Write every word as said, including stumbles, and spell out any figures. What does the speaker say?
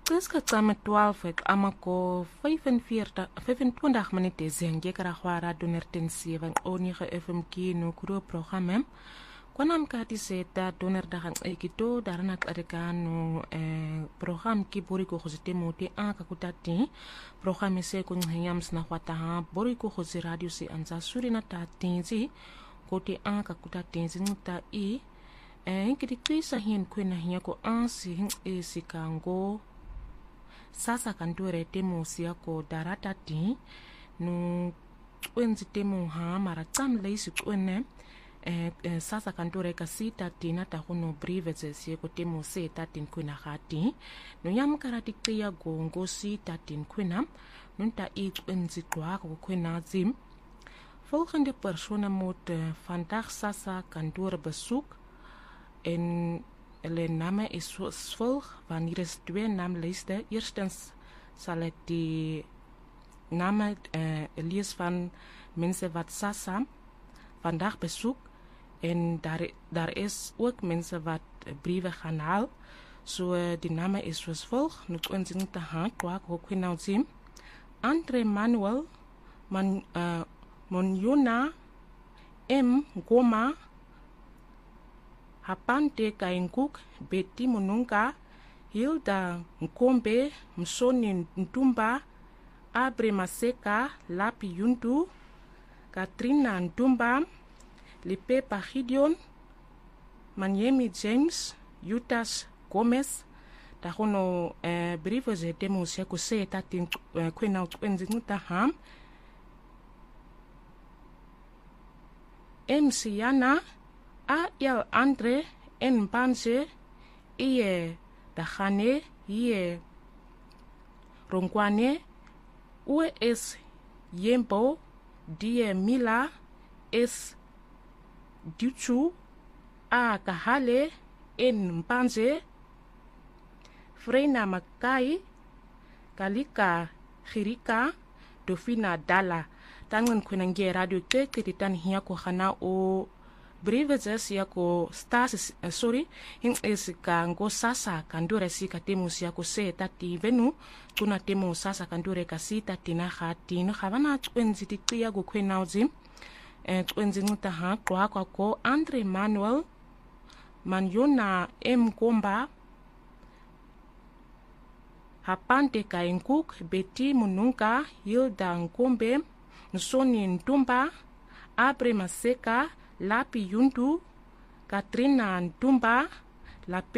Qiska tsame twaalf ek amako vyfenveertig vyfentwintig minute zengi karagwara donderdag sewe onige F M K no kuro programme kwanam kati seta donderdag ang ekito daranak arekano eh, program ki bori ko khosite moti aka kutati program se ko ngiyams na kwata bori ko khosi radio se anza suri na tatinzi koti aka kutatinzi nguta i eh kiti hien kwena hiya ko ansi e sikango sasa kandure temo siya ko darata ti no wenzi temo ha mara tsam leisi kwene eh, eh, sasa kandure kasita tina ta kuno briveze siya ko temo se tatin kwena khati no yam karati tia gongo si tatin kwena nunta i wenzi kwa ko kwena zim volgende persone moet uh, vandaag sasa kandure bezoek en de naam is zoals volgt. Wanneer is twee naamlijsten? Eerstens zal ik die namen uh, lezen van mensen wat Sasa vandaag bezoek. En daar, daar is ook mensen wat brieven gaan halen. Zo so, uh, die naam is zoals volgt. Nu kunnen ze niet te gaan. Kwak ook kunnen zien. Andre Manuel Man, uh, Monjona M. Goma Hapante Kainguk, Betty Mununga, Hilda Nkombe, Msoni Ntumba, Abre Maseka, Lapi Yuntu, Katrina Ntumba, Lipe Pagidion, Manyemi James, Yutas Gomez, Tahono eh, brieven ze demo se ko se tatin eh, kwena utwenzi mutaham, M. Siana, A el Andre en Banse iye Dahane iye Rongwane ue es Yembo die Mila es Duchu A Kahale en Banse Frena Makai Kalika Khirika Dofina Dala tangan kwenange radio te kititan hiya ko khana o breves yako stas uh, sorry hing is kango sasa kandure si katemu si yako se tati venu tuna temu sasa kandure kasi tati na khati no khabana twenzi tiya go kwena uzim eh twenzi nguta ha kwa kwa ko Andre Manuel Manyona M Komba Hapante Kainguk Betty Mununga Hilda Nkombe Nsoni Ntumba Abre Maseka Lapi Yuntu, Katrina Ntumba, Lape